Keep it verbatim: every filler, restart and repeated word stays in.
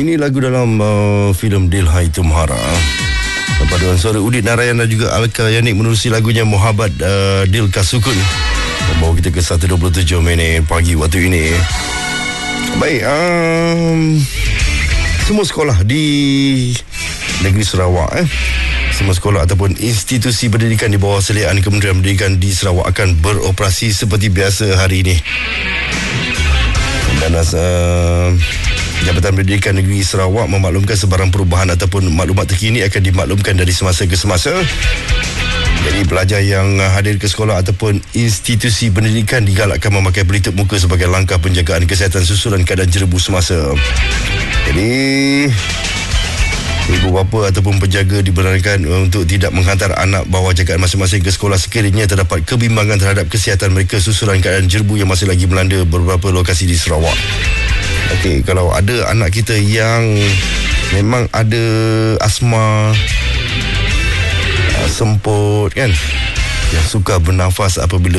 Ini lagu dalam uh, filem Dil Hai Tumhara. Paduan suara Udit Narayan dan juga Alka Yanik menerusi lagunya Mohabbat uh, Dil Ka Sukun membawa kita ke satu dua puluh tujuh minit pagi waktu ini. Baik, um, semua sekolah di negeri Sarawak eh Semua sekolah ataupun institusi pendidikan di bawah seliaan Kementerian Pendidikan di Sarawak akan beroperasi seperti biasa hari ini. Dan uh, Jabatan Pendidikan Negeri Sarawak memaklumkan sebarang perubahan ataupun maklumat terkini akan dimaklumkan dari semasa ke semasa. Jadi pelajar yang hadir ke sekolah ataupun institusi pendidikan digalakkan memakai pelitup muka sebagai langkah penjagaan kesihatan susulan keadaan jerebu semasa. Jadi ibu bapa ataupun penjaga dibenarkan untuk tidak menghantar anak bawah jagaan masing-masing ke sekolah sekiranya terdapat kebimbangan terhadap kesihatan mereka susulan keadaan jerebu yang masih lagi melanda beberapa lokasi di Sarawak. Okey, kalau ada anak kita yang memang ada asma, semput kan, yang suka bernafas apabila